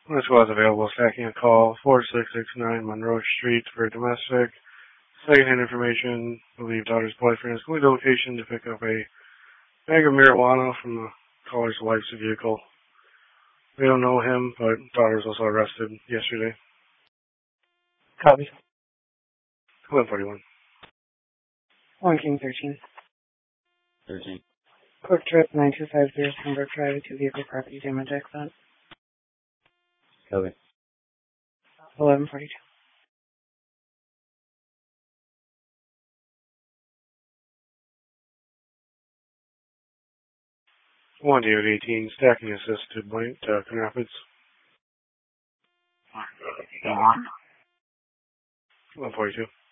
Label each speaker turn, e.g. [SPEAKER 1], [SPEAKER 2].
[SPEAKER 1] This was available. Stacking a call 4669 Monroe Street for domestic. Secondhand information. Believe daughter's boyfriend is going to the location to pick up a bag of marijuana from the caller's wife's vehicle. We don't know him, but daughter was also arrested yesterday.
[SPEAKER 2] Copy.
[SPEAKER 1] 1141.
[SPEAKER 2] 13.
[SPEAKER 3] 13.
[SPEAKER 2] Quick trip 9250 Hamburg Drive, 2 vehicle property damage accident.
[SPEAKER 3] Copy.
[SPEAKER 2] 1142.
[SPEAKER 1] 1 David 18, stacking assist to Point, Coon Rapids. 1142.